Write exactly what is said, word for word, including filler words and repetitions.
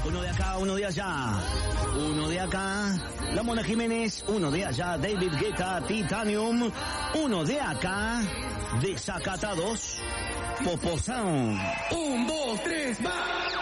Uno de acá, uno de allá. Uno de acá, La Mona Jiménez. Uno de allá, David Guetta, Titanium. Uno de acá, Desacatados, Popo Sound. Un, dos, tres, va.